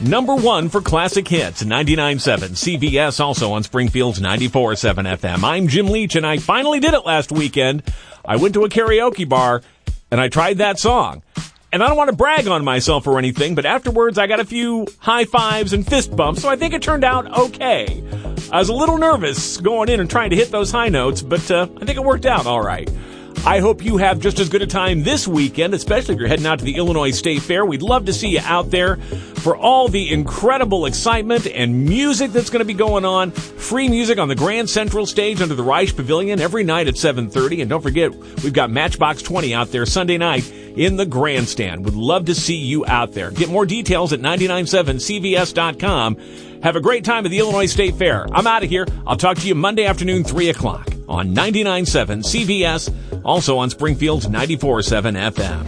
Number 1 for classic hits, 99.7 CBS, also on Springfield's 94.7 FM. I'm Jim Leach, and I finally did it last weekend. I went to a karaoke bar, and I tried that song. And I don't want to brag on myself or anything, but afterwards I got a few high fives and fist bumps, so I think it turned out okay. I was a little nervous going in and trying to hit those high notes, but I think it worked out all right. I hope you have just as good a time this weekend, especially if you're heading out to the Illinois State Fair. We'd love to see you out there for all the incredible excitement and music that's going to be going on. Free music on the Grand Central Stage under the Reich Pavilion every night at 7:30. And don't forget, we've got Matchbox 20 out there Sunday night in the grandstand. Would love to see you out there. Get more details at 997cvs.com. Have a great time at the Illinois State Fair. I'm out of here. I'll talk to you Monday afternoon, 3 o'clock on 99.7 CVS, also on Springfield's 94.7 FM.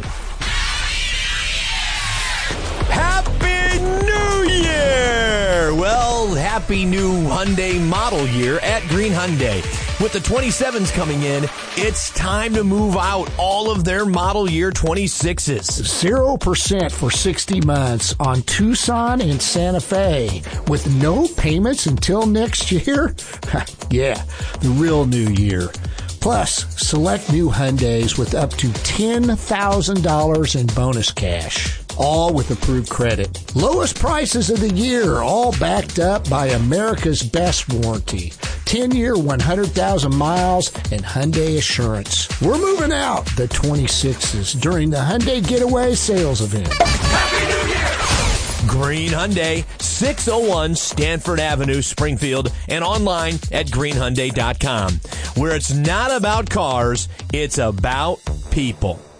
Happy New Year! Well, happy new Hyundai model year at Green Hyundai. With the 27s coming in, it's time to move out all of their model year 26s. 0% for 60 months on Tucson and Santa Fe with no payments until next year? Yeah, the real new year. Plus, select new Hyundais with up to $10,000 in bonus cash. All with approved credit. Lowest prices of the year, all backed up by America's best warranty. 10-year, 100,000 miles, and Hyundai Assurance. We're moving out the 26s during the Hyundai Getaway Sales Event. Happy New Year! Green Hyundai, 601 Stanford Avenue, Springfield, and online at greenhyundai.com, where it's not about cars, it's about people.